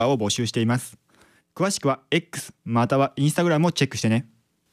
を募集しています。詳しくは X または Instagram をチェックしてね。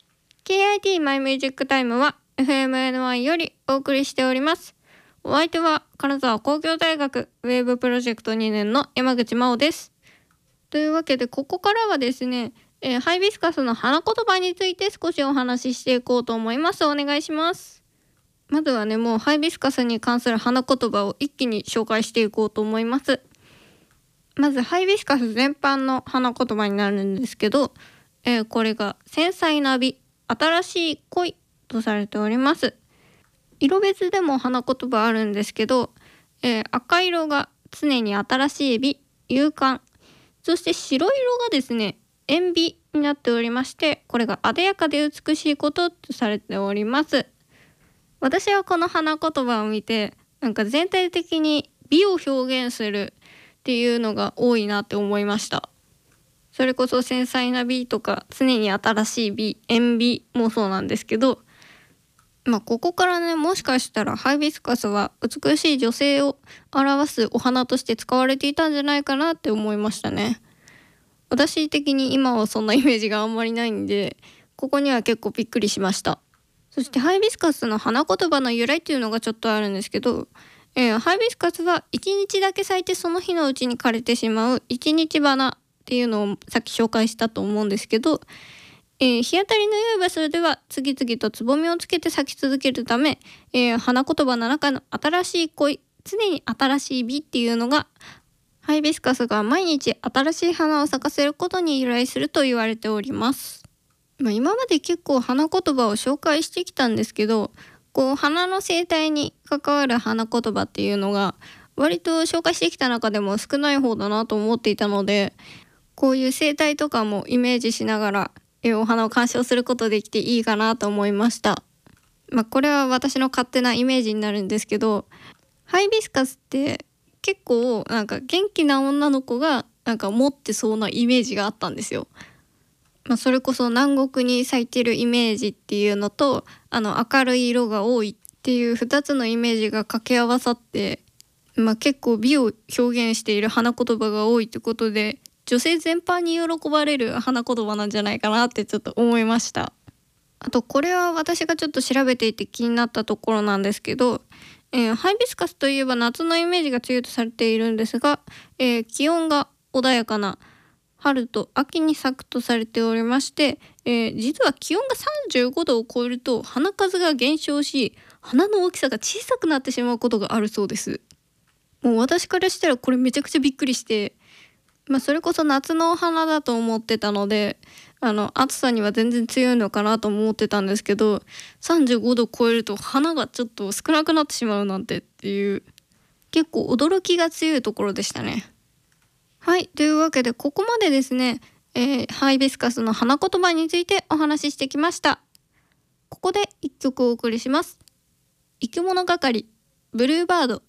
KIT マイミュージックタイムは FMNY よりお送りしております。お相手は金沢工業大学ウェーブプロジェクト2年の山口真央です。というわけでここからはですね、ハイビスカスの花言葉について少しお話ししていこうと思います。お願いします。まずはね、もうハイビスカスに関する花言葉を一気に紹介していこうと思います。まずハイビスカス全般の花言葉になるんですけど、これが繊細な美、新しい恋とされております。色別でも花言葉あるんですけど、赤色が常に新しい美、勇敢、そして白色がですね、縁美になっておりまして、これが艶やかで美しいこととされております。私はこの花言葉を見て、なんか全体的に美を表現するっていうのが多いなって思いました。それこそ繊細な美とか常に新しい美、縁美もそうなんですけど、ここからね、もしかしたらハイビスカスは美しい女性を表すお花として使われていたんじゃないかなって思いましたね。私的に今はそんなイメージがあんまりないんで、ここには結構びっくりしました。そしてハイビスカスの花言葉の由来っていうのがちょっとあるんですけど、ハイビスカスは1日だけ咲いてその日のうちに枯れてしまう1日花っていうのをさっき紹介したと思うんですけど、日当たりの良い場所では次々とつぼみをつけて咲き続けるため、花言葉の中の新しい恋、常に新しい美っていうのがハイビスカスが毎日新しい花を咲かせることに由来すると言われております。今まで結構花言葉を紹介してきたんですけど、こう花の生態に関わる花言葉っていうのが割と紹介してきた中でも少ない方だなと思っていたので、こういう生態とかもイメージしながらお花を鑑賞することできていいかなと思いました。これは私の勝手なイメージになるんですけど、ハイビスカスって結構なんか元気な女の子がなんか持ってそうなイメージがあったんですよ。それこそ南国に咲いてるイメージっていうのと、明るい色が多いっていう2つのイメージが掛け合わさって、結構美を表現している花言葉が多いってことで、女性全般に喜ばれる花言葉なんじゃないかなってちょっと思いました。あとこれは私がちょっと調べていて気になったところなんですけど、ハイビスカスといえば夏のイメージが強いとされているんですが、気温が穏やかな春と秋に咲くとされておりまして、実は気温が35度を超えると花数が減少し、花の大きさが小さくなってしまうことがあるそうです。もう私からしたらこれめちゃくちゃびっくりして、それこそ夏のお花だと思ってたので、暑さには全然強いのかなと思ってたんですけど、35度超えると花がちょっと少なくなってしまうなんてっていう、結構驚きが強いところでしたね。はい、というわけでここまでですね、ハイビスカスの花言葉についてお話ししてきました。ここで一曲お送りします。生き物係、ブルーバード。